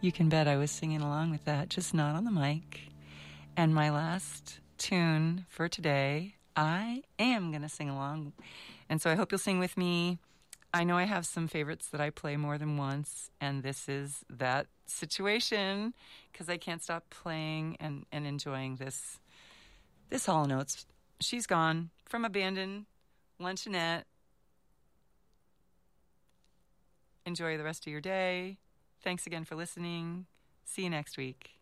You can bet I was singing along with that, just not on the mic. And my last tune for today, I am going to sing along. And so I hope you'll sing with me. I know I have some favorites that I play more than once, and this is that situation because I can't stop playing and enjoying this Hall & Oates. She's Gone from Abandon, Luncheonette. Enjoy the rest of your day. Thanks again for listening. See you next week.